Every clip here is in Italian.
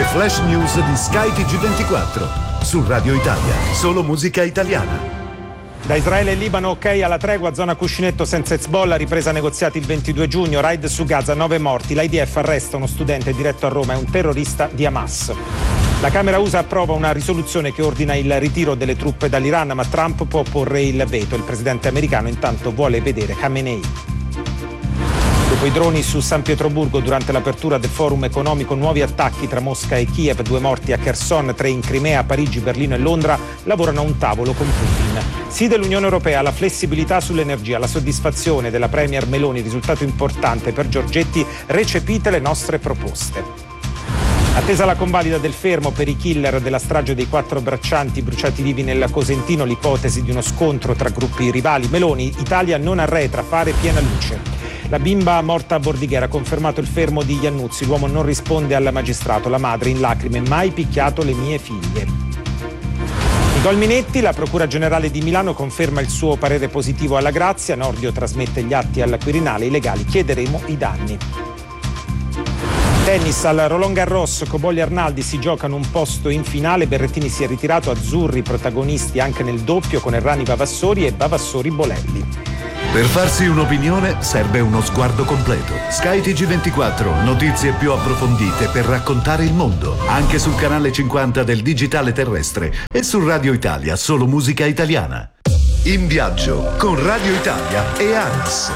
flash news di Sky TG24. Su Radio Italia, solo musica italiana. Da Israele e Libano, ok alla tregua, zona cuscinetto senza Hezbollah, ripresa negoziati il 22 giugno, raid su Gaza, 9 morti, l'IDF arresta uno studente diretto a Roma e un terrorista di Hamas. La Camera USA approva una risoluzione che ordina il ritiro delle truppe dall'Iran, ma Trump può porre il veto. Il presidente americano intanto vuole vedere Khamenei. Dopo i droni su San Pietroburgo durante l'apertura del forum economico, nuovi attacchi tra Mosca e Kiev, 2 morti a Kherson, 3 in Crimea, Parigi, Berlino e Londra lavorano a un tavolo con Putin. Sì dell'Unione Europea, la flessibilità sull'energia, la soddisfazione della Premier Meloni, risultato importante per Giorgetti, recepite le nostre proposte. Attesa la convalida del fermo per i killer della strage dei 4 braccianti bruciati vivi nel Cosentino, l'ipotesi di uno scontro tra gruppi rivali, Meloni, Italia non arretra, fare piena luce. La bimba morta a Bordighera ha confermato il fermo di Iannuzzi, l'uomo non risponde al magistrato, la madre in lacrime, mai picchiato le mie figlie. Nicole Minetti, la Procura Generale di Milano conferma il suo parere positivo alla Grazia, Nordio trasmette gli atti al Quirinale, i legali chiederemo i danni. Tennis al Roland Garros, Cobolli e Arnaldi si giocano un posto in finale, Berrettini si è ritirato, azzurri protagonisti anche nel doppio con Errani Vavassori e Vavassori Bolelli. Per farsi un'opinione serve uno sguardo completo. Sky TG24, notizie più approfondite per raccontare il mondo, anche sul canale 50 del digitale terrestre e su Radio Italia, solo musica italiana. In viaggio con Radio Italia e ANAS.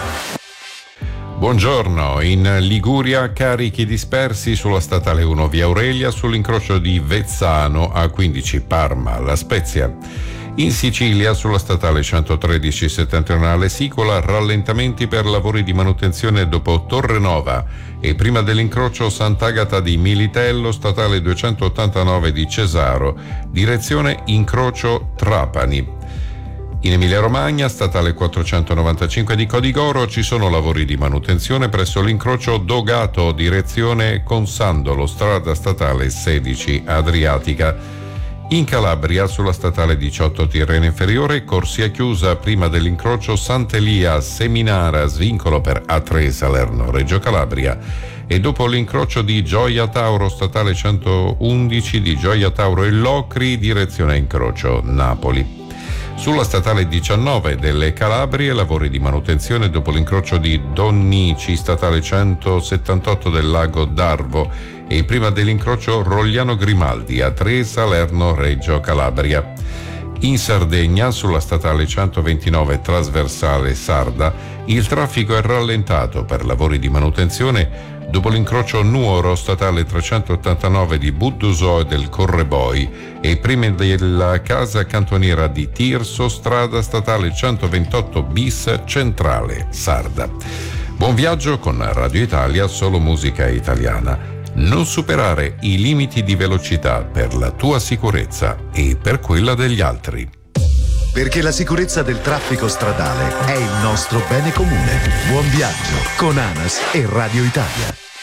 Buongiorno, in Liguria carichi dispersi sulla statale 1 via Aurelia sull'incrocio di Vezzano A15 Parma, La Spezia. In Sicilia sulla statale 113 settentrionale Sicola rallentamenti per lavori di manutenzione dopo Torrenova e prima dell'incrocio Sant'Agata di Militello, statale 289 di Cesaro, direzione incrocio Trapani. In Emilia-Romagna, statale 495 di Codigoro, ci sono lavori di manutenzione presso l'incrocio Dogato, direzione Consandolo, strada statale 16 Adriatica. In Calabria, sulla statale 18 Tirreno Inferiore, corsia chiusa prima dell'incrocio Sant'Elia Seminara, svincolo per A3 Salerno Reggio Calabria, e dopo l'incrocio di Gioia Tauro, statale 111 di Gioia Tauro e Locri, direzione incrocio Napoli. Sulla statale 19 delle Calabrie, lavori di manutenzione dopo l'incrocio di Donnici, statale 178 del Lago d'Arvo, e prima dell'incrocio Rogliano Grimaldi a 3 Salerno Reggio Calabria. In Sardegna, sulla statale 129 trasversale Sarda, il traffico è rallentato per lavori di manutenzione dopo l'incrocio Nuoro, statale 389 di Buddusò e del Correboi, e prima della casa cantoniera di Tirso, strada statale 128 bis centrale Sarda. Buon viaggio con Radio Italia, solo musica italiana. Non superare i limiti di velocità per la tua sicurezza e per quella degli altri. Perché la sicurezza del traffico stradale è il nostro bene comune. Buon viaggio con ANAS e Radio Italia.